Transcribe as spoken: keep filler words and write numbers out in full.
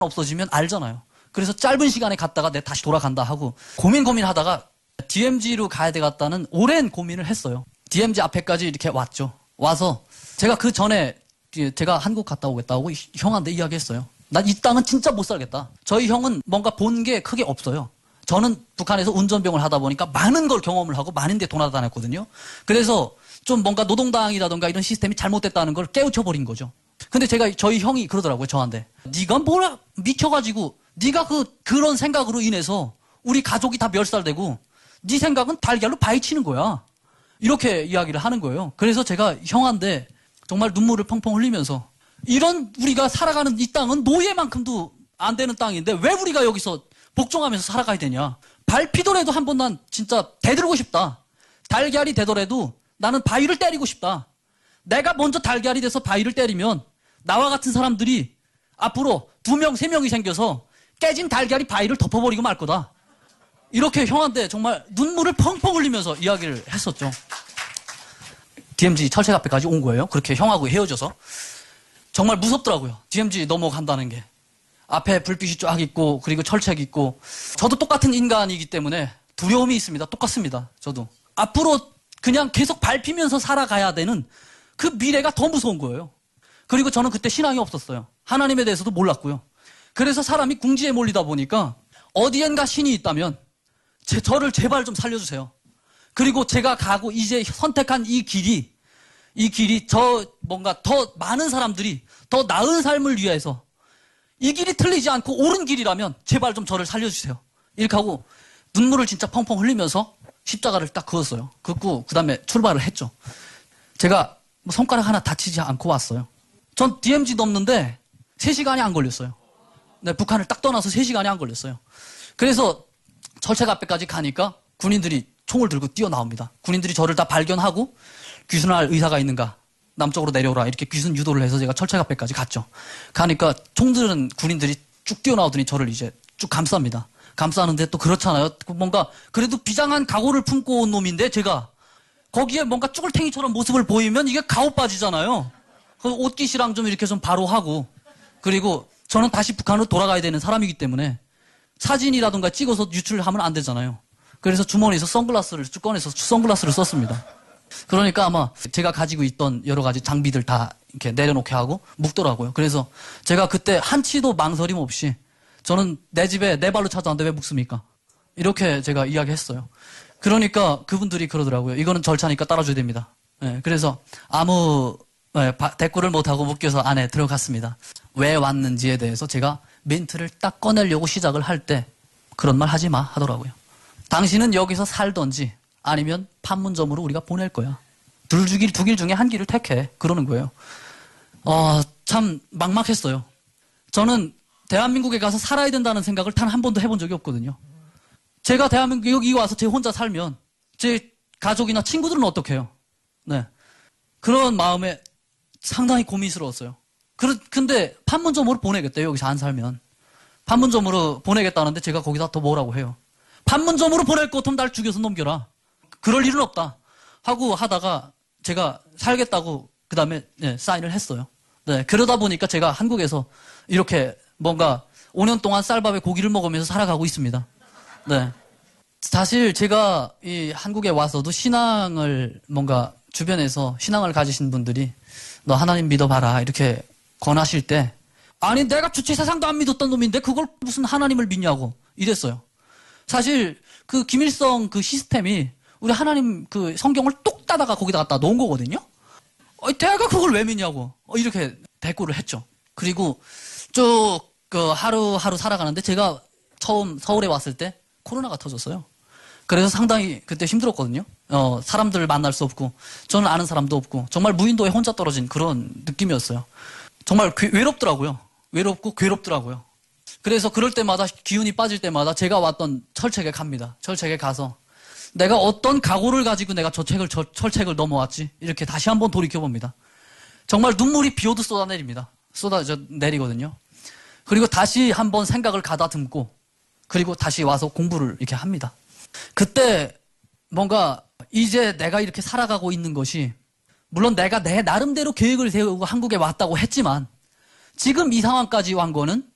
없어지면 알잖아요. 그래서 짧은 시간에 갔다가 내 다시 돌아간다 하고 고민 고민하다가 디엠지로 가야 되겠다는 오랜 고민을 했어요. 디엠지 앞에까지 이렇게 왔죠. 와서 제가 그 전에 제가 한국 갔다 오겠다고 형한테 이야기했어요. 난 이 땅은 진짜 못 살겠다. 저희 형은 뭔가 본 게 크게 없어요. 저는 북한에서 운전병을 하다 보니까 많은 걸 경험을 하고 많은 데 돌아다녔거든요. 그래서 좀 뭔가 노동당이라던가 이런 시스템이 잘못됐다는 걸 깨우쳐버린 거죠. 근데 제가 저희 형이 그러더라고요. 저한테. 네가 뭐라 미쳐가지고 네가 그 그런 생각으로 인해서 우리 가족이 다 멸살되고 네 생각은 달걀로 바위치는 거야. 이렇게 이야기를 하는 거예요. 그래서 제가 형한테 정말 눈물을 펑펑 흘리면서 이런 우리가 살아가는 이 땅은 노예만큼도 안 되는 땅인데 왜 우리가 여기서 복종하면서 살아가야 되냐. 발피더라도 한번 난 진짜 대들고 싶다. 달걀이 되더라도 나는 바위를 때리고 싶다. 내가 먼저 달걀이 돼서 바위를 때리면 나와 같은 사람들이 앞으로 두 명, 세 명이 생겨서 깨진 달걀이 바위를 덮어버리고 말 거다. 이렇게 형한테 정말 눈물을 펑펑 흘리면서 이야기를 했었죠. 디엠지 철책 앞에까지 온 거예요. 그렇게 형하고 헤어져서. 정말 무섭더라고요. 디엠지 넘어간다는 게. 앞에 불빛이 쫙 있고 그리고 철책이 있고 저도 똑같은 인간이기 때문에 두려움이 있습니다. 똑같습니다. 저도. 앞으로 그냥 계속 밟히면서 살아가야 되는 그 미래가 더 무서운 거예요. 그리고 저는 그때 신앙이 없었어요. 하나님에 대해서도 몰랐고요. 그래서 사람이 궁지에 몰리다 보니까 어디엔가 신이 있다면 제, 저를 제발 좀 살려주세요. 그리고 제가 가고 이제 선택한 이 길이 이 길이 저 뭔가 더 많은 사람들이 더 나은 삶을 위해서 이 길이 틀리지 않고 옳은 길이라면 제발 좀 저를 살려주세요. 이렇게 하고 눈물을 진짜 펑펑 흘리면서 십자가를 딱 그었어요. 긋고 그 다음에 출발을 했죠. 제가 뭐 손가락 하나 다치지 않고 왔어요. 전 디엠지 넘는데 세 시간이 안 걸렸어요. 네, 북한을 딱 떠나서 세 시간이 안 걸렸어요. 그래서 철책 앞에까지 가니까 군인들이 총을 들고 뛰어나옵니다. 군인들이 저를 다 발견하고 귀순할 의사가 있는가? 남쪽으로 내려오라. 이렇게 귀순 유도를 해서 제가 철책 앞에까지 갔죠. 가니까 총 들은 군인들이 쭉 뛰어나오더니 저를 이제 쭉 감쌉니다. 감싸는데 또 그렇잖아요. 뭔가 그래도 비장한 각오를 품고 온 놈인데 제가 거기에 뭔가 쭈글탱이처럼 모습을 보이면 이게 가오 빠지잖아요. 그래서 옷깃이랑 좀 이렇게 좀 바로 하고 그리고 저는 다시 북한으로 돌아가야 되는 사람이기 때문에 사진이라든가 찍어서 유출하면 안 되잖아요. 그래서 주머니에서 선글라스를 쭉 꺼내서 선글라스를 썼습니다. 그러니까 아마 제가 가지고 있던 여러 가지 장비들 다 이렇게 내려놓게 하고 묵더라고요. 그래서 제가 그때 한치도 망설임 없이 저는 내 집에 내 발로 찾아왔는데 왜 묵습니까? 이렇게 제가 이야기했어요. 그러니까 그분들이 그러더라고요. 이거는 절차니까 따라줘야 됩니다. 네, 그래서 아무 네, 바, 대꾸를 못하고 묶여서 안에 들어갔습니다. 왜 왔는지에 대해서 제가 멘트를 딱 꺼내려고 시작을 할 때 그런 말 하지 마 하더라고요. 당신은 여기서 살던지 아니면 판문점으로 우리가 보낼 거야. 둘 길, 두 길 중에 한 길을 택해. 그러는 거예요. 어, 참 막막했어요. 저는 대한민국에 가서 살아야 된다는 생각을 단 한 번도 해본 적이 없거든요. 제가 대한민국 여기 와서 제 혼자 살면 제 가족이나 친구들은 어떻게 해요? 네. 그런 마음에 상당히 고민스러웠어요. 그러, 근데 판문점으로 보내겠대요. 여기서 안 살면. 판문점으로 보내겠다는데 제가 거기다 더 뭐라고 해요. 판문점으로 보낼 것 같으면 날 죽여서 넘겨라. 그럴 일은 없다. 하고 하다가 제가 살겠다고 그 다음에 네, 사인을 했어요. 네, 그러다 보니까 제가 한국에서 이렇게 뭔가 오 년 동안 쌀밥에 고기를 먹으면서 살아가고 있습니다. 네. 사실 제가 이 한국에 와서도 신앙을 뭔가 주변에서 신앙을 가지신 분들이 너 하나님 믿어봐라 이렇게 권하실 때 아니 내가 주체 사상도 안 믿었던 놈인데 그걸 무슨 하나님을 믿냐고 이랬어요. 사실 그 김일성 그 시스템이 우리 하나님 그 성경을 똑 따다가 거기다 갖다 놓은 거거든요. 어, 내가 그걸 왜 믿냐고 어, 이렇게 대꾸를 했죠. 그리고 쭉 그 하루하루 살아가는데 제가 처음 서울에 왔을 때 코로나가 터졌어요. 그래서 상당히 그때 힘들었거든요. 어, 사람들을 만날 수 없고 저는 아는 사람도 없고 정말 무인도에 혼자 떨어진 그런 느낌이었어요. 정말 괴, 외롭더라고요. 외롭고 괴롭더라고요. 그래서 그럴 때마다 기운이 빠질 때마다 제가 왔던 철책에 갑니다. 철책에 가서 내가 어떤 각오를 가지고 내가 저 책을 저 철책을 넘어왔지 이렇게 다시 한번 돌이켜봅니다. 정말 눈물이 비 오듯 쏟아내립니다. 쏟아져 내리거든요. 그리고 다시 한번 생각을 가다듬고 그리고 다시 와서 공부를 이렇게 합니다. 그때 뭔가 이제 내가 이렇게 살아가고 있는 것이 물론 내가 내 나름대로 계획을 세우고 한국에 왔다고 했지만 지금 이 상황까지 온 거는